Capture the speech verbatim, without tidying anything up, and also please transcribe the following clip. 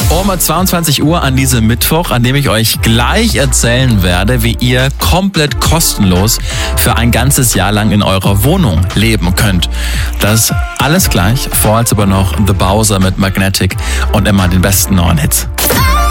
Um zweiundzwanzig Uhr an diesem Mittwoch, an dem ich euch gleich erzählen werde, wie ihr komplett kostenlos für ein ganzes Jahr lang in eurer Wohnung leben könnt. Das alles gleich, vorher aber noch The Bowser mit Magnetic und immer den besten neuen Hits.